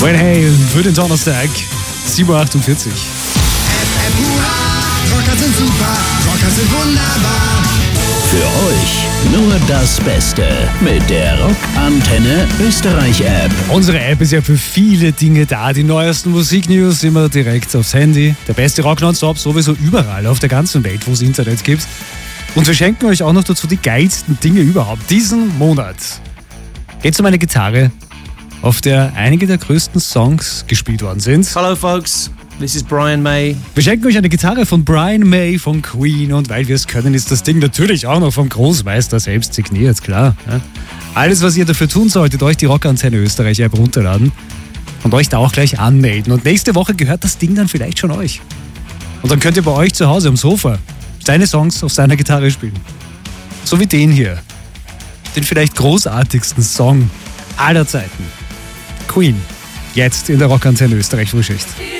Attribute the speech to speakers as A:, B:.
A: Van Halen für den Donnerstag, 7.48 Uhr.
B: Rocker sind super, Rocker sind wunderbar.
C: Für euch nur das Beste mit der Rockantenne Österreich App.
A: Unsere App ist ja für viele Dinge da. Die neuesten Musiknews immer direkt aufs Handy. Der beste Rock nonstop sowieso überall auf der ganzen Welt, wo es Internet gibt. Und wir schenken euch auch noch dazu die geilsten Dinge überhaupt. Diesen Monat geht es um eine Gitarre, auf der einige der größten Songs gespielt worden sind.
D: Hello folks, this is Brian May.
A: Wir schenken euch eine Gitarre von Brian May von Queen und weil wir es können, ist das Ding natürlich auch noch vom Großmeister selbst signiert, klar. Ja. Alles, was ihr dafür tun solltet, euch die Rockantenne Österreich App runterladen und euch da auch gleich anmelden. Und nächste Woche gehört das Ding dann vielleicht schon euch. Und dann könnt ihr bei euch zu Hause am Sofa seine Songs auf seiner Gitarre spielen. So wie den hier. Den vielleicht großartigsten Song aller Zeiten. Queen. Jetzt in der Rockantenne Österreich Frühschicht.